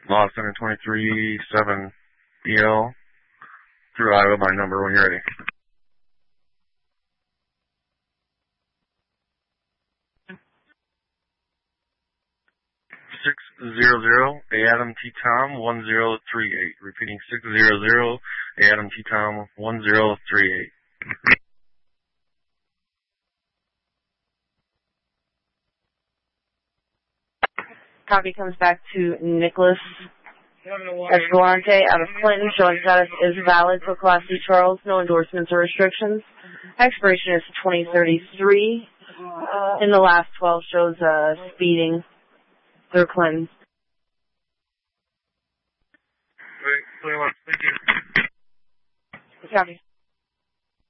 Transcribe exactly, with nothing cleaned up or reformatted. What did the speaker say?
Law Center twenty-three seven B L through Iowa by number when you're ready. six zero zero Adam T. Tom one zero three eight. Repeating six zero zero Adam T. Tom one zero three eight. Copy comes back to Nicholas Escalante out of Clinton, showing status is valid for Class C Charles, no endorsements or restrictions. Expiration is twenty thirty-three. In the last twelve shows uh, speeding through Clinton. Great, thank you. Copy.